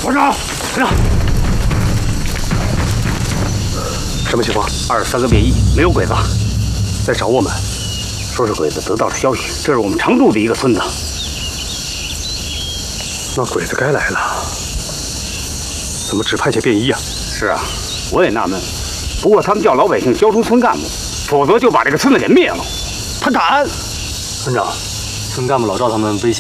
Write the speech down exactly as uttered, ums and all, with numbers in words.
团长，团长， 什么情况？ 二十三个变异，没有鬼子，在找我们，说是鬼子得到了消息，这是我们常住的一个村子。 那鬼子该来了，怎么只派遣便衣啊？ 是啊，我也纳闷。不过他们叫老百姓交出村干部，否则就把这个村子给灭了。他敢！ 村长，村干部老赵他们威胁。